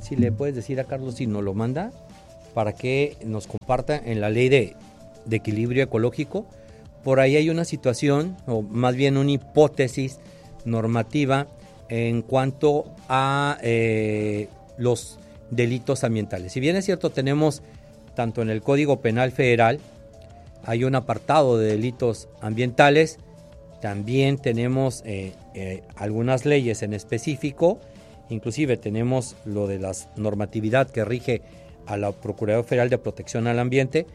si le puedes decir a Carlos si nos lo manda, para que nos comparta en la ley de equilibrio ecológico. Por ahí hay una situación, o más bien una hipótesis normativa en cuanto a los delitos ambientales. Si bien es cierto, tenemos tanto en el Código Penal Federal, hay un apartado de delitos ambientales, también tenemos algunas leyes en específico, inclusive tenemos lo de la normatividad que rige a la Procuraduría Federal de Protección al Ambiente.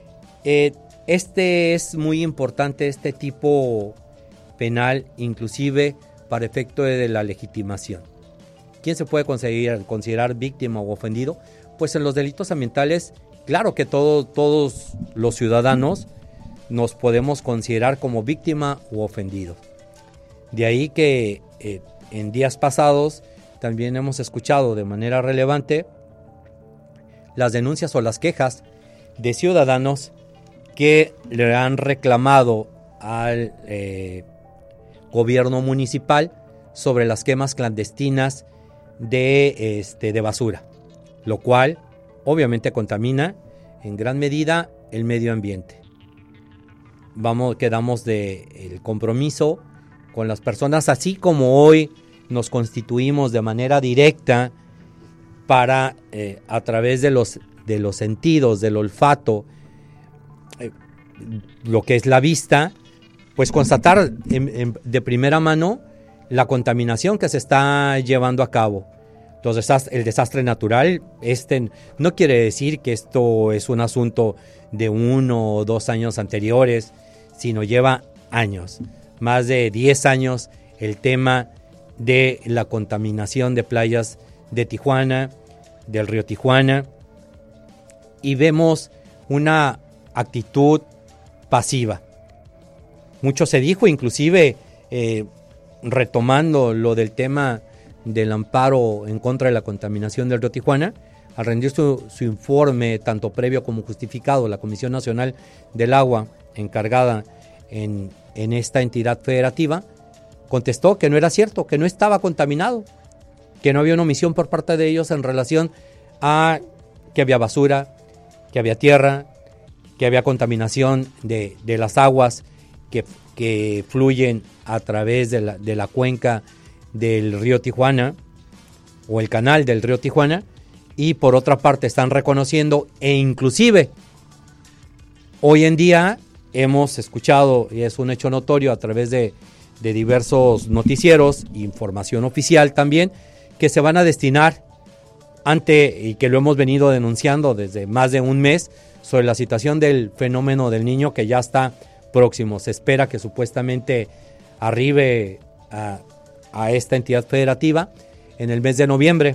Es muy importante este tipo penal, inclusive para efecto de la legitimación. ¿Quién se puede considerar víctima o ofendido? Pues en los delitos ambientales, claro que todos los ciudadanos nos podemos considerar como víctima u ofendido. De ahí que en días pasados también hemos escuchado de manera relevante las denuncias o las quejas de ciudadanos que le han reclamado al gobierno municipal sobre las quemas clandestinas de basura, lo cual obviamente contamina en gran medida el medio ambiente. Quedamos del compromiso con las personas, así como hoy nos constituimos de manera directa para a través de los sentidos, del olfato, lo que es la vista, pues constatar de primera mano la contaminación que se está llevando a cabo. Entonces, el desastre natural, no quiere decir que esto es un asunto de 1 o 2 años anteriores, sino lleva años, más de 10 años, el tema de la contaminación de playas de Tijuana, del río Tijuana, y vemos una actitud pasiva. Mucho se dijo, inclusive retomando lo del tema del amparo en contra de la contaminación del río Tijuana, al rendir su informe tanto previo como justificado, la Comisión Nacional del Agua, encargada en esta entidad federativa, contestó que no era cierto, que no estaba contaminado, que no había una omisión por parte de ellos en relación a que había basura, que había tierra, que había contaminación de las aguas que fluyen a través de la cuenca del río Tijuana o el canal del río Tijuana, y por otra parte están reconociendo, e inclusive hoy en día hemos escuchado, y es un hecho notorio a través de diversos noticieros, información oficial también, que se van a destinar y que lo hemos venido denunciando desde más de un mes, sobre la situación del fenómeno del Niño, que ya está próximo. Se espera que supuestamente arribe a esta entidad federativa en el mes de noviembre,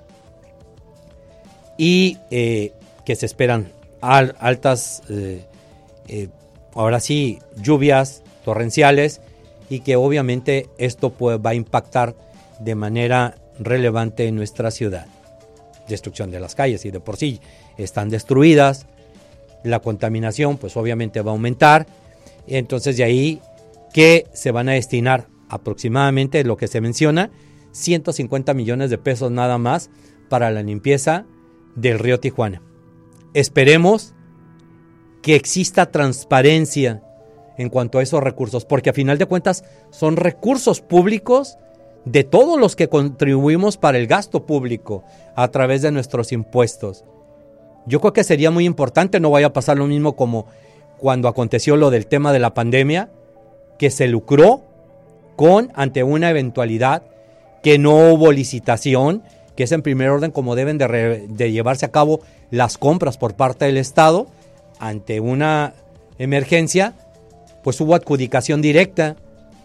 y que se esperan altas, ahora sí, lluvias torrenciales, y que obviamente esto va a impactar de manera relevante en nuestra ciudad. Destrucción de las calles, y de por sí están destruidas. La contaminación pues obviamente va a aumentar. Entonces de ahí que se van a destinar aproximadamente, lo que se menciona, 150 millones de pesos nada más para la limpieza del río Tijuana. Esperemos que exista transparencia en cuanto a esos recursos, porque a final de cuentas son recursos públicos de todos los que contribuimos para el gasto público a través de nuestros impuestos. Yo creo que sería muy importante, no vaya a pasar lo mismo como cuando aconteció lo del tema de la pandemia, que se lucró ante una eventualidad, que no hubo licitación, que es en primer orden como deben de llevarse a cabo las compras por parte del Estado ante una emergencia. Pues hubo adjudicación directa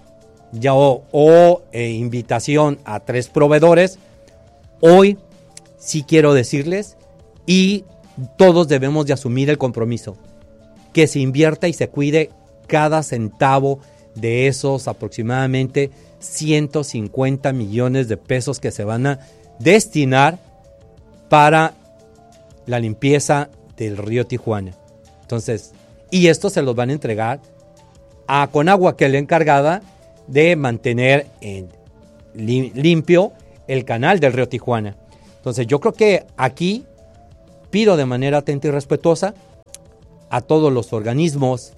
o invitación a 3 proveedores. Hoy sí quiero decirles, y todos debemos de asumir el compromiso, que se invierta y se cuide cada centavo de esos aproximadamente 150 millones de pesos que se van a destinar para la limpieza del río Tijuana. Entonces, y esto se los van a entregar a Conagua, que es la encargada de mantener limpio el canal del río Tijuana. Entonces yo creo que aquí pido de manera atenta y respetuosa a todos los organismos,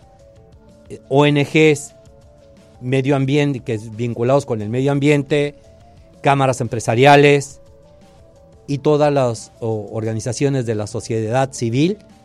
ONGs, medio ambiente, que es vinculados con el medio ambiente, cámaras empresariales y todas las organizaciones de la sociedad civil